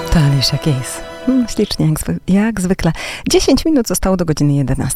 To Alicia Keys. Ślicznie, jak zwykle. 10 minut zostało do godziny 11.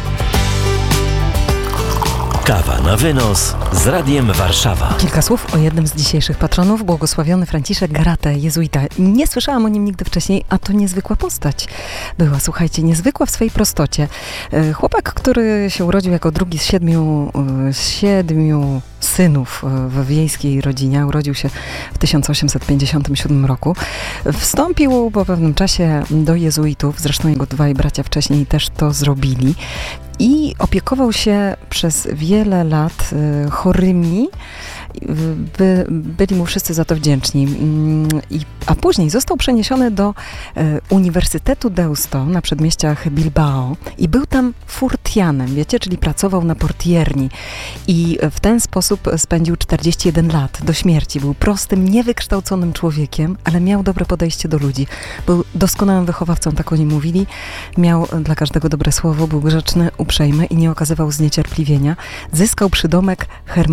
Kawa na wynos z Radiem Warszawa. Kilka słów o jednym z dzisiejszych patronów, błogosławiony Franciszek Garate, jezuita. Nie słyszałam o nim nigdy wcześniej, a to niezwykła postać była. Słuchajcie, niezwykła w swojej prostocie. Chłopak, który się urodził jako drugi z siedmiu synów w wiejskiej rodzinie, urodził się w 1857 roku. Wstąpił po pewnym czasie do jezuitów, zresztą jego dwaj bracia wcześniej też to zrobili. I opiekował się przez wiele lat chorymi. Byli mu wszyscy za to wdzięczni. A później został przeniesiony do Uniwersytetu Deusto na przedmieściach Bilbao i był tam furtianem, wiecie, czyli pracował na portierni. I w ten sposób spędził 41 lat do śmierci. Był prostym, niewykształconym człowiekiem, ale miał dobre podejście do ludzi. Był doskonałym wychowawcą, tak o nim mówili. Miał dla każdego dobre słowo, był grzeczny, uprzejmy i nie okazywał zniecierpliwienia. Zyskał przydomek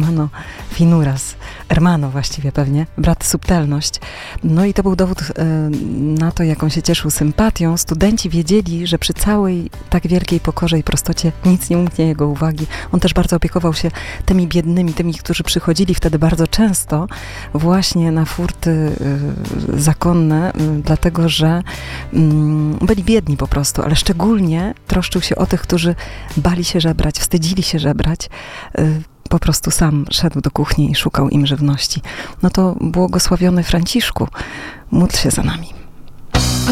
Hermano właściwie pewnie, brat subtelność. No i to był dowód na to, jaką się cieszył sympatią. Studenci wiedzieli, że przy całej tak wielkiej pokorze i prostocie nic nie umknie jego uwagi. On też bardzo opiekował się tymi biednymi, tymi, którzy przychodzili wtedy bardzo często właśnie na furty zakonne, dlatego że byli biedni po prostu, ale szczególnie troszczył się o tych, którzy bali się żebrać, wstydzili się żebrać. Po prostu sam szedł do kuchni i szukał im żywności. No to błogosławiony Franciszku, módl się za nami.